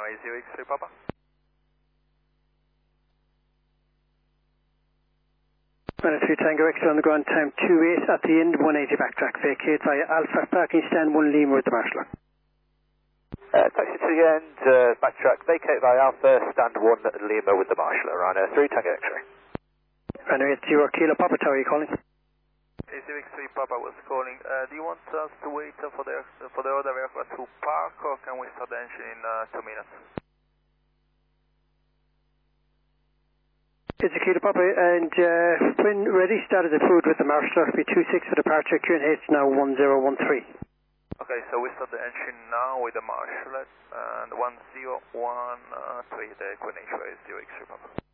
runway 0x3 Papa. Runway 3 Tango X on the ground, time 28 at the end, 180 backtrack, vacate via Alpha, parking stand 1 Lima with the Marshall. Taxi to the end, backtrack, vacate via Alpha, stand 1 Lima with the Marshall. Runway 3 Tango X-ray. Runway 0 Kilo Papa Tower, are you calling? 0x3 Papa was calling. Do you want us to wait for the other aircraft to park, or can we start the engine in 2 minutes? It's a Kilo Papa, and when ready, started the food with the Marshall, B26 for departure, QNH now 1013. Okay, so we start the engine now with the Marshall, and 1013, the QNH is 0x3 Papa.